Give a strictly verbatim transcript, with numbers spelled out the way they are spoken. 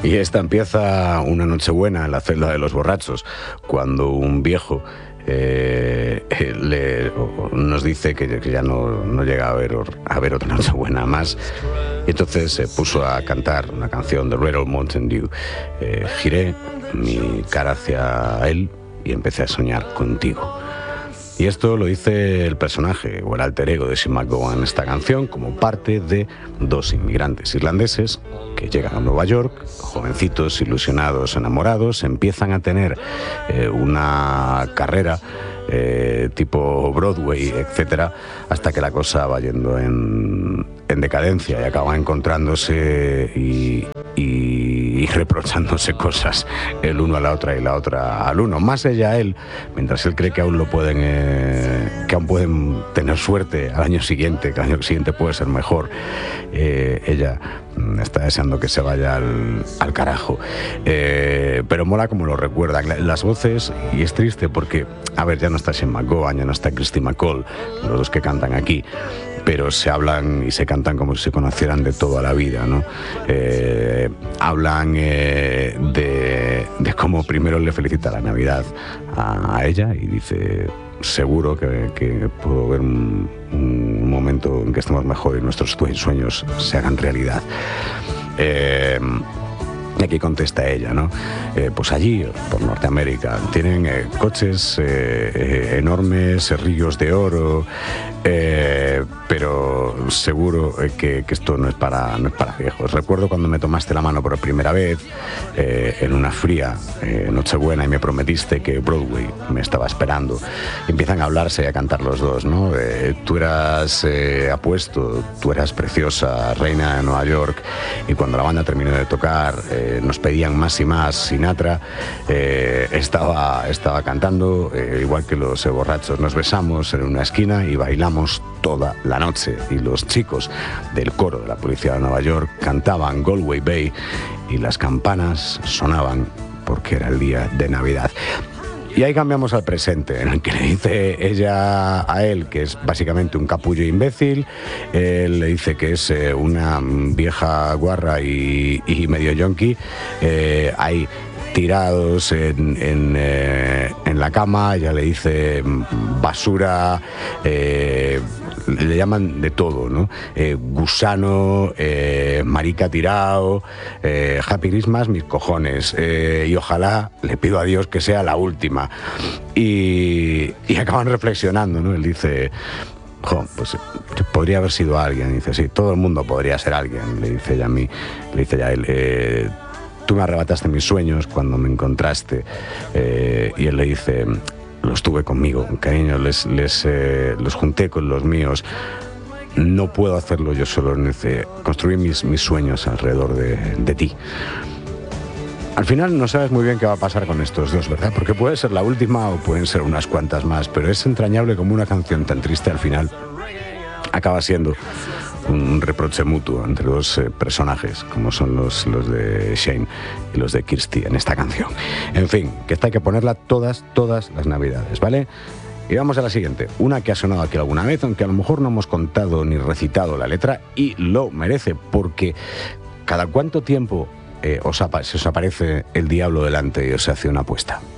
Y esta empieza una Nochebuena en la celda de los borrachos, cuando un viejo eh, le, nos dice que, que ya no, no llega a ver, a ver otra Nochebuena más. Y entonces se puso a cantar una canción de Red Old Mountain Dew. Eh, giré mi cara hacia él y empecé a soñar contigo. Y esto lo dice el personaje o el alter ego de Shane MacGowan en esta canción como parte de dos inmigrantes irlandeses que llegan a Nueva York, jovencitos, ilusionados, enamorados, empiezan a tener eh, una carrera eh, tipo Broadway, etcétera, hasta que la cosa va yendo en, en decadencia y acaban encontrándose y, y, y reprochándose cosas el uno a la otra y la otra al uno. Más ella a él, mientras él cree que aún lo pueden, eh, que aún pueden tener suerte al año siguiente, que el año siguiente puede ser mejor. Eh, ella está deseando que se vaya al, al carajo. Eh, pero mola como lo recuerdan las voces, y es triste porque, a ver, ya no está Shane MacGowan, ya no está Christy McCall, los dos que cantan aquí, pero se hablan y se cantan como si se conocieran de toda la vida, ¿no? Eh, hablan eh, de, de cómo primero le felicita la Navidad a, a ella y dice: seguro que, que puedo ver un, un momento en que estemos mejor y nuestros sueños se hagan realidad. Eh, Y aquí contesta ella, ¿no? Eh, pues allí, por Norteamérica, tienen eh, coches eh, eh, enormes, ríos de oro, eh, pero seguro que, que esto no es para no es para viejos. Recuerdo cuando me tomaste la mano por primera vez eh, en una fría eh, Nochebuena y me prometiste que Broadway me estaba esperando. Y empiezan a hablarse y a cantar los dos, ¿no? Eh, tú eras eh, apuesto, tú eras preciosa, reina de Nueva York, y cuando la banda terminó de tocar eh, nos pedían más y más. Sinatra eh, estaba, estaba cantando, eh, igual que los eh, borrachos. Nos besamos en una esquina y bailamos toda la noche. Y los chicos del coro de la policía de Nueva York cantaban Galway Bay y las campanas sonaban porque era el día de Navidad. Y ahí cambiamos al presente, en el que le dice ella a él que es básicamente un capullo imbécil. Él le dice que es eh, una vieja guarra y, y medio yonki. Eh, hay tirados en, en, eh, en la cama. Ella le dice basura, eh, le llaman de todo, ¿no? Eh, gusano, eh, marica tirado, eh, Happy Christmas, mis cojones, eh, y ojalá, le pido a Dios que sea la última. Y, y acaban reflexionando, ¿no? Él dice: jo, pues podría haber sido alguien. Y dice: sí, todo el mundo podría ser alguien. Le dice ella a mí, le dice ella a él: eh, tú me arrebataste mis sueños cuando me encontraste. Eh, y él le dice: los tuve conmigo, cariño, les, les, eh, los junté con los míos. No puedo hacerlo yo solo, construí mis, mis sueños alrededor de, de ti. Al final no sabes muy bien qué va a pasar con estos dos, ¿verdad? Porque puede ser la última o pueden ser unas cuantas más, pero es entrañable como una canción tan triste al final acaba siendo un reproche mutuo entre dos eh, personajes, como son los, los de Shane y los de Kirsty en esta canción. En fin, que esta hay que ponerla todas, todas las Navidades, ¿vale? Y vamos a la siguiente, una que ha sonado aquí alguna vez, aunque a lo mejor no hemos contado ni recitado la letra, y lo merece, porque cada cuánto tiempo eh, os apa- se os aparece el diablo delante y os hace una apuesta.